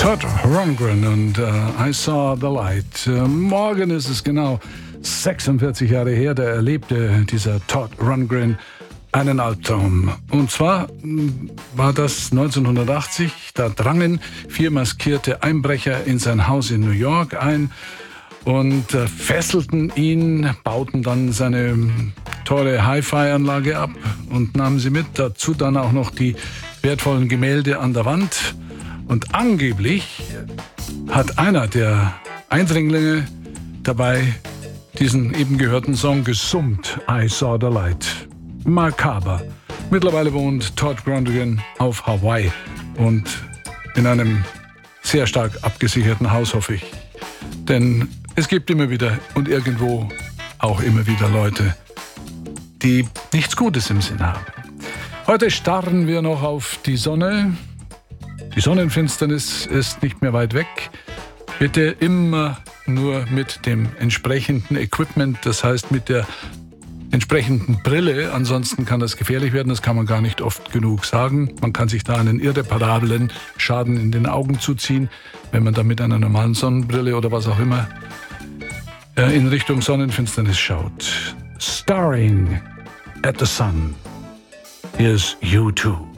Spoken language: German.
Todd Rundgren und I Saw the Light. Morgen ist es genau 46 Jahre her, da erlebte dieser Todd Rundgren einen Albtraum. Und zwar war das 1980, da drangen 4 maskierte Einbrecher in sein Haus in New York ein und fesselten ihn, bauten dann seine teure Hi-Fi-Anlage ab und nahmen sie mit. Dazu dann auch noch die wertvollen Gemälde an der Wand. Und angeblich hat einer der Eindringlinge dabei diesen eben gehörten Song gesummt, I Saw the Light. Makaber. Mittlerweile wohnt Todd Rundgren auf Hawaii und in einem sehr stark abgesicherten Haus, hoffe ich. Denn es gibt immer wieder und irgendwo auch immer wieder Leute, die nichts Gutes im Sinn haben. Heute starren wir noch auf die Sonne. Die Sonnenfinsternis ist nicht mehr weit weg. Bitte immer nur mit dem entsprechenden Equipment, das heißt mit der entsprechenden Brille. Ansonsten kann das gefährlich werden, das kann man gar nicht oft genug sagen. Man kann sich da einen irreparablen Schaden in den Augen zuziehen, wenn man da mit einer normalen Sonnenbrille oder was auch immer in Richtung Sonnenfinsternis schaut. Staring at the Sun. Here's U2.